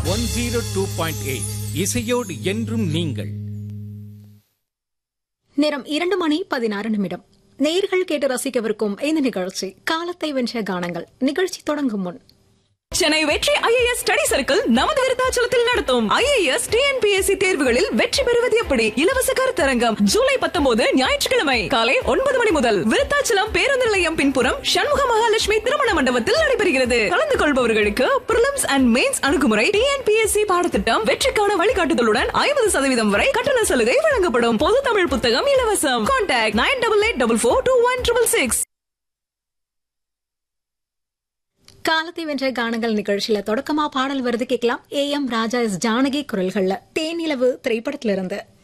102.8 இசையோடு என்றும் நீங்கள். நேரம் 2:16. நேயர்கள் கேட்டு ரசிக்கவிருக்கும் இந்த நிகழ்ச்சி காலத்தை வென்ற கானங்கள். நிகழ்ச்சி தொடங்கும் முன் சென்னை வெற்றி IAS ஸ்டடி சர்க்கிள் நமது விருத்தாச்சலத்தில் நடத்தும் IAS TNPSC தேர்வுகளில் வெற்றி பெறுவது எப்படி இலவச கருத்தரங்கம் ஜூலை 19 ஞாயிற்றுக்கிழமை காலை 9 மணி முதல் விருத்தாச்சலம் பேருந்து நிலையம் பின்புறம் சண்முக மகாலட்சுமி திருமண மண்டபத்தில் நடைபெறுகிறது. கலந்து கொள்பவர்களுக்கு பிரிலிம்ஸ் அண்ட் மெயின்ஸ் அணுகுமுறை TNPSC பாடத்திட்டம் வெற்றிக்கான வழிகாட்டுதலுடன் 50% வரை கட்டண சலுகை வழங்கப்படும். பொது தமிழ் புத்தகம் இலவசம். கான்டாக்ட் 9884421666. காலத்தை வென்ற கானங்கள் நிகழ்ச்சியில தொடக்கமா பாடல் வருது கேட்கலாம். AM ராஜா, ஜானகி குரல்கள்ல தேனிலவு திரைப்படத்திலிருந்து.